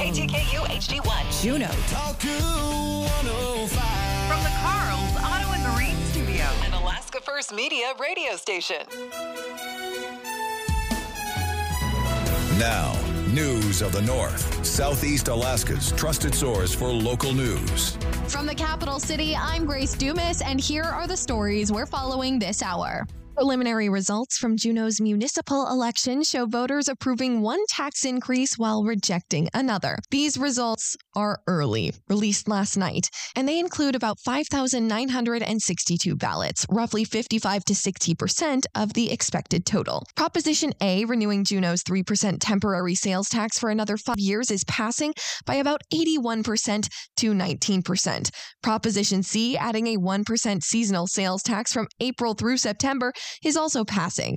KTKU HD1. Juneau. Talk 105. From the Carl's Auto and Marine Studio. An Alaska First Media radio station. Now, news of the North. Southeast Alaska's trusted source for local news. From the capital city, I'm Grace Dumas, and here are the stories we're following this hour. Preliminary results from Juneau's municipal election show voters approving one tax increase while rejecting another. These results are early, released last night, and they include about 5,962 ballots, roughly 55 to 60% of the expected total. Proposition A, renewing Juneau's 3% temporary sales tax for another 5 years, is passing by about 81% to 19%. Proposition C, adding a 1% seasonal sales tax from April through September, is also passing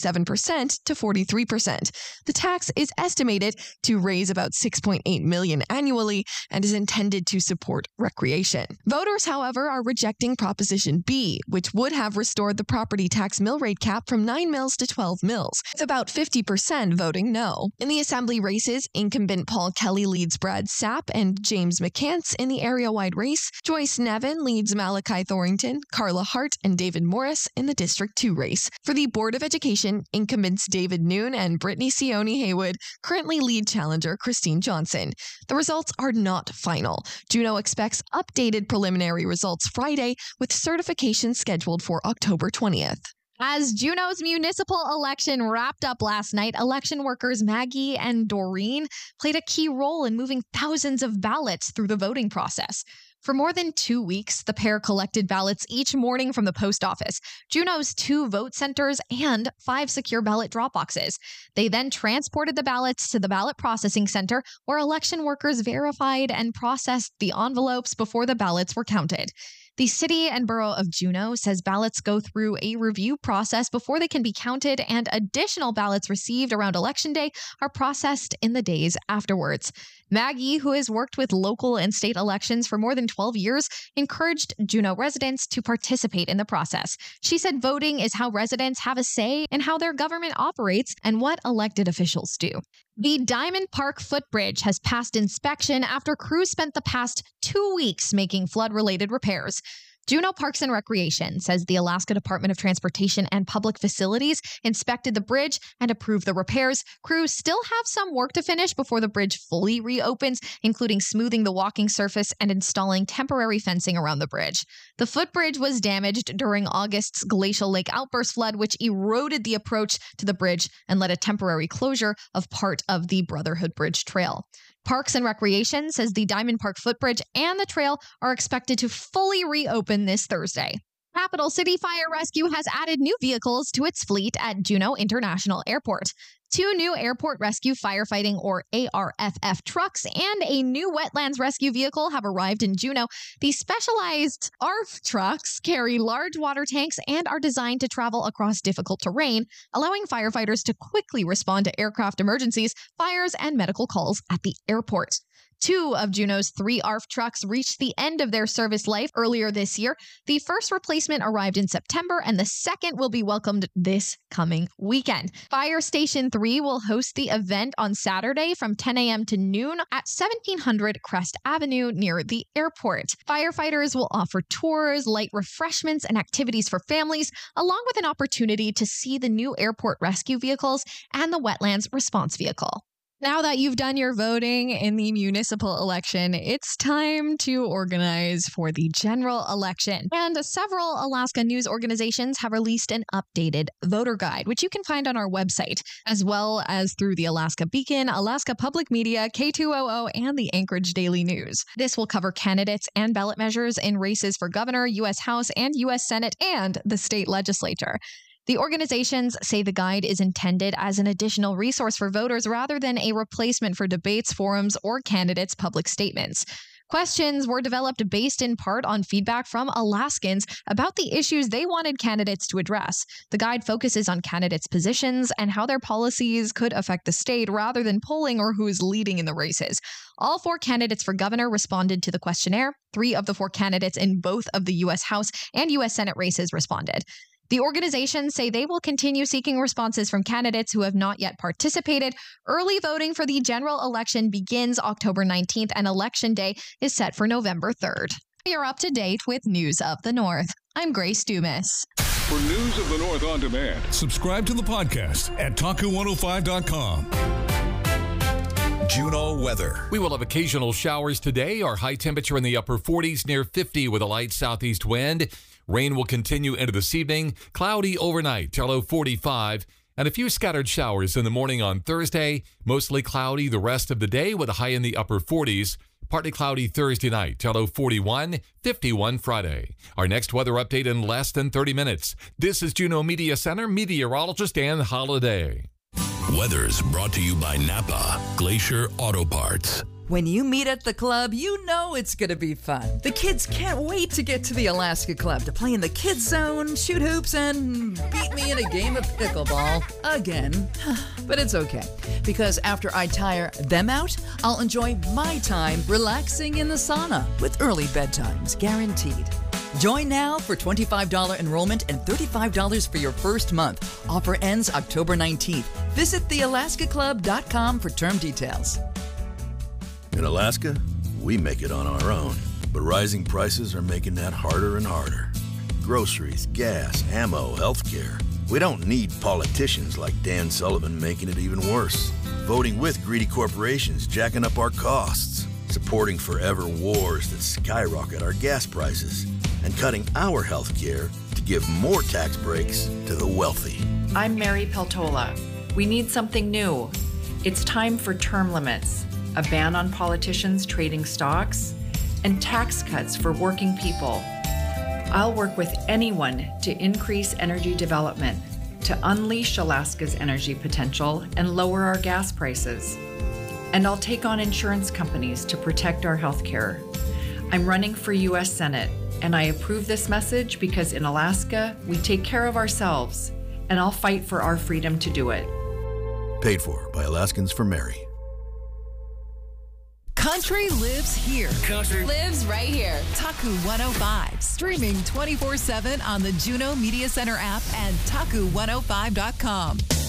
57% to 43%. The tax is estimated to raise about $6.8 million annually and is intended to support recreation. Voters, however, are rejecting Proposition B, which would have restored the property tax mill rate cap from 9 mills to 12 mills. It's about 50% voting no. In the assembly races, incumbent Paul Kelly leads Brad Sapp and James McCants in the area-wide race. Joyce Nevin leads Malachi Thorington, Carla Hart, and David Morris in the District 2 race. For the Board of Education, incumbents David Noon and Brittany Sione Haywood currently lead challenger Christine Johnson. The results are not final. Juneau expects updated preliminary results Friday, with certification scheduled for October 20th. As Juneau's municipal election wrapped up last night, election workers Maggie and Doreen played a key role in moving thousands of ballots through the voting process. For more than 2 weeks, the pair collected ballots each morning from the post office, Juneau's 2 vote centers, and 5 secure ballot drop boxes. They then transported the ballots to the ballot processing center, where election workers verified and processed the envelopes before the ballots were counted. The City and Borough of Juneau says ballots go through a review process before they can be counted, and additional ballots received around Election Day are processed in the days afterwards. Maggie, who has worked with local and state elections for more than 12 years, encouraged Juneau residents to participate in the process. She said voting is how residents have a say in how their government operates and what elected officials do. The Diamond Park footbridge has passed inspection after crews spent the past 2 weeks making flood-related repairs. Juneau Parks and Recreation says the Alaska Department of Transportation and Public Facilities inspected the bridge and approved the repairs. Crews still have some work to finish before the bridge fully reopens, including smoothing the walking surface and installing temporary fencing around the bridge. The footbridge was damaged during August's Glacial Lake outburst flood, which eroded the approach to the bridge and led a temporary closure of part of the Brotherhood Bridge Trail. Parks and Recreation says the Diamond Park footbridge and the trail are expected to fully reopen this Thursday. Capital City Fire Rescue has added new vehicles to its fleet at Juneau International Airport. 2 new Airport Rescue Firefighting, or ARFF, trucks and a new wetlands rescue vehicle have arrived in Juneau. These specialized ARF trucks carry large water tanks and are designed to travel across difficult terrain, allowing firefighters to quickly respond to aircraft emergencies, fires, and medical calls at the airport. 2 of Juneau's 3 ARF trucks reached the end of their service life earlier this year. The first replacement arrived in September, and the second will be welcomed this coming weekend. Fire Station 3 will host the event on Saturday from 10 a.m. to noon at 1700 Crest Avenue near the airport. Firefighters will offer tours, light refreshments, and activities for families, along with an opportunity to see the new airport rescue vehicles and the wetlands response vehicle. Now that you've done your voting in the municipal election, it's time to organize for the general election. And several Alaska news organizations have released an updated voter guide, which you can find on our website, as well as through the Alaska Beacon, Alaska Public Media, K2OO, and the Anchorage Daily News. This will cover candidates and ballot measures in races for governor, U.S. House, and U.S. Senate, and the state legislature. The organizations say the guide is intended as an additional resource for voters rather than a replacement for debates, forums, or candidates' public statements. Questions were developed based in part on feedback from Alaskans about the issues they wanted candidates to address. The guide focuses on candidates' positions and how their policies could affect the state rather than polling or who's leading in the races. All 4 candidates for governor responded to the questionnaire. 3 of the 4 candidates in both of the U.S. House and U.S. Senate races responded. The organizations say they will continue seeking responses from candidates who have not yet participated. Early voting for the general election begins October 19th, and Election Day is set for November 3rd. You're up to date with News of the North. I'm Grace Dumas. For News of the North on demand, subscribe to the podcast at Taku105.com. Juneau weather. We will have occasional showers today. Our high temperature in the upper 40s, near 50 with a light southeast wind. Rain will continue into this evening. Cloudy overnight till low 45. And a few scattered showers in the morning on Thursday. Mostly cloudy the rest of the day with a high in the upper 40s. Partly cloudy Thursday night till low 41, 51 Friday. Our next weather update in less than 30 minutes. This is Juneau Media Center meteorologist Ann Holiday. Weather's brought to you by Napa Glacier Auto Parts. When you meet at the club, you know it's going to be fun. The kids can't wait to get to the Alaska Club to play in the kids zone, shoot hoops, and beat me in a game of pickleball again. But it's okay, because after I tire them out, I'll enjoy my time relaxing in the sauna with early bedtimes guaranteed. Join now for $25 enrollment and $35 for your first month. Offer ends October 19th. Visit thealaskaclub.com for term details. In Alaska, we make it on our own, but rising prices are making that harder and harder. Groceries, gas, ammo, healthcare. We don't need politicians like Dan Sullivan making it even worse. Voting with greedy corporations jacking up our costs. Supporting forever wars that skyrocket our gas prices. And cutting our healthcare to give more tax breaks to the wealthy. I'm Mary Peltola. We need something new. It's time for term limits, a ban on politicians trading stocks, and tax cuts for working people. I'll work with anyone to increase energy development, to unleash Alaska's energy potential and lower our gas prices. And I'll take on insurance companies to protect our healthcare. I'm running for U.S. Senate, and I approve this message because in Alaska, we take care of ourselves, and I'll fight for our freedom to do it. Paid for by Alaskans for Mary. Country lives here. Country lives right here. Taku 105, streaming 24/7 on the Juneau Media Center app and Taku105.com.